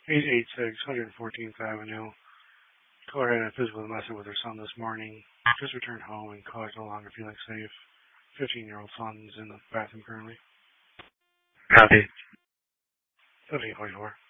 886 114th Avenue. Caller had a physical message with her son this morning. Just returned home and caller's no longer feeling safe. 15-year-old son's in the bathroom currently. Copy. 1744.